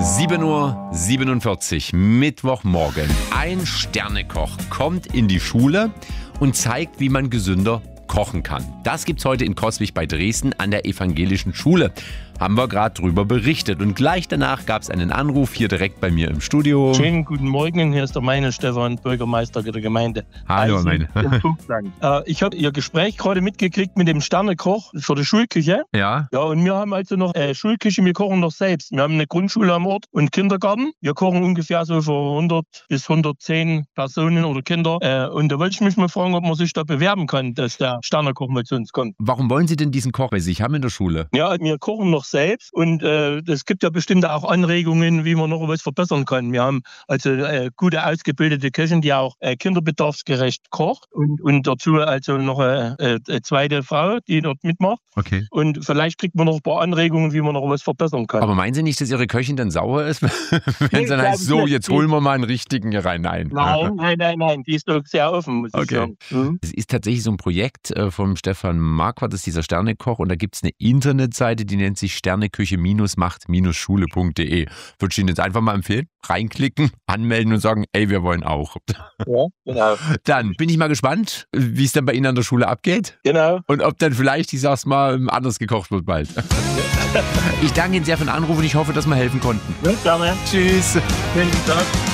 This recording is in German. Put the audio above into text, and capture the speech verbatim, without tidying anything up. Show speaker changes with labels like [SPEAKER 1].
[SPEAKER 1] sieben Uhr siebenundvierzig, Mittwochmorgen. Ein Sternekoch kommt in die Schule und zeigt, wie man gesünder kochen kann. Das gibt's heute in Coswig bei Dresden an der evangelischen Schule. Haben wir gerade drüber berichtet. Und gleich danach gab es einen Anruf hier direkt bei mir im Studio.
[SPEAKER 2] Schönen guten Morgen, hier ist der meine Stefan, Bürgermeister der Gemeinde.
[SPEAKER 1] Hallo, meine.
[SPEAKER 2] äh, ich habe Ihr Gespräch gerade mitgekriegt mit dem Sternekoch für die Schulküche.
[SPEAKER 1] Ja?
[SPEAKER 2] Ja, und wir haben also noch äh, Schulküche, wir kochen noch selbst. Wir haben eine Grundschule am Ort und Kindergarten. Wir kochen ungefähr so für hundert bis hundertzehn Personen oder Kinder. Äh, und da wollte ich mich mal fragen, ob man sich da bewerben kann, dass der Sternekoch mal zu uns kommt.
[SPEAKER 1] Warum wollen Sie denn diesen Koch bei sich haben in der Schule?
[SPEAKER 2] Ja, wir kochen noch selbst und äh, es gibt ja bestimmt auch Anregungen, wie man noch was verbessern kann. Wir haben also äh, gute ausgebildete Köchin, die auch äh, kinderbedarfsgerecht kocht und, und dazu also noch eine, eine zweite Frau, die dort mitmacht.
[SPEAKER 1] Okay.
[SPEAKER 2] Und vielleicht kriegt man noch ein paar Anregungen, wie man noch was verbessern kann.
[SPEAKER 1] Aber meinen Sie nicht, dass Ihre Köchin dann sauer ist, wenn
[SPEAKER 2] Nee,
[SPEAKER 1] es dann heißt, so,
[SPEAKER 2] nicht.
[SPEAKER 1] jetzt holen wir mal einen richtigen hier rein? Nein.
[SPEAKER 2] Nein, nein, nein, nein, die ist doch sehr offen, muss
[SPEAKER 1] Okay.
[SPEAKER 2] ich sagen. Mhm.
[SPEAKER 1] Es ist tatsächlich so ein Projekt äh, vom Stefan Marquardt, das ist dieser Sternekoch, und da gibt es eine Internetseite, die nennt sich sterneküche macht schule punkt de. Würde ich Ihnen jetzt einfach mal empfehlen, reinklicken, anmelden und sagen, ey, wir wollen auch.
[SPEAKER 2] Ja, genau.
[SPEAKER 1] Dann bin ich mal gespannt, wie es dann bei Ihnen an der Schule abgeht
[SPEAKER 2] Genau.
[SPEAKER 1] und ob dann vielleicht, ich sag's mal, anders gekocht wird bald. Ich danke Ihnen sehr für den Anruf und ich hoffe, dass wir helfen konnten.
[SPEAKER 2] Ja, gerne.
[SPEAKER 1] Tschüss.
[SPEAKER 2] Schönen Tag.